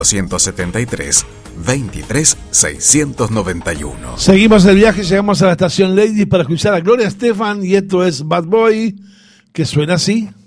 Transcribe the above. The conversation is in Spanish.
273 23 691. Seguimos el viaje, llegamos a la estación Lady para escuchar a Gloria Estefan y esto es Bad Boy, que suena así.